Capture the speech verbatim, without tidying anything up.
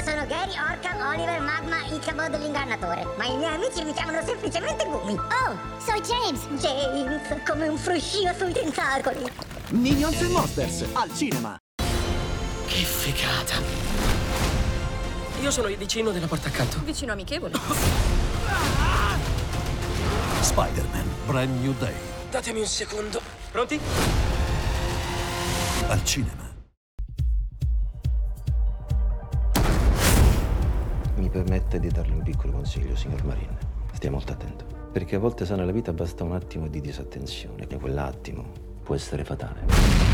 sono Gary, Orca, Oliver, Magma, Ichabod l'ingannatore. Ma i miei amici mi chiamano semplicemente Gumi. Oh, soy James. James, come un fruscio sui tentacoli. Minions and Monsters, al cinema. Che figata. Io sono il vicino della porta accanto. Vicino amichevole. Spider-Man, Brand New Day. Datemi un secondo. Pronti? Al cinema. Mi permette di darle un piccolo consiglio, signor Marin. Stia molto attento. Perché a volte sa nella vita basta un attimo di disattenzione, e quell'attimo può essere fatale.